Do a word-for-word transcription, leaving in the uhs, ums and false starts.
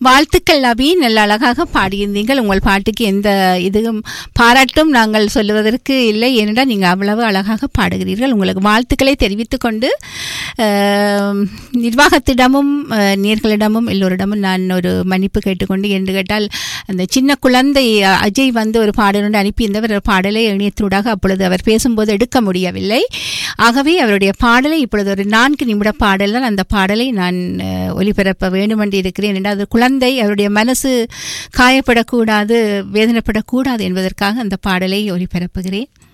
வாழ்த்துக்கள் நபி, நல்ல அழகாக பாடியிருந்தீர்கள். உங்கள் பாட்டுக்கு எந்த இதுவும் பாராட்டும் நாங்கள் சொல்லுவதற்கு இல்லை, ஏனென்றால் நீங்கள் அவ்வளவு அழகாக பாடுகிறீர்கள். உங்களுக்கு வாழ்த்துக்களை தெரிவித்துக் கொண்டு நிர்வாகத்திடமும் நேர்களிடமும் எல்லோரிடமும் நான் ஒரு மன்னிப்பு கேட்டுக்கொண்டு, என்று கேட்டால் அந்த சின்ன குழந்தை அஜய் வந்து ஒரு பாடலுடன் அனுப்பியிருந்தவர் பாடலை இணையத்தூடாக அப்பொழுது அவர் பேசும்போது எடுக்க முடியவில்லை. ஆகவே அவருடைய பாடலை இப்பொழுது ஒரு நான்கு நிமிட பாடல் தான், அந்த பாடலை நான் ஒலிபரப்ப வேண்டுமென்று இருக்கிறேன். என்றால் அது குழந்தை, அவருடைய மனசு காயப்படக்கூடாது, வேதனைப்படக்கூடாது என்பதற்காக அந்த பாடலை ஒலிபரப்புகிறேன்.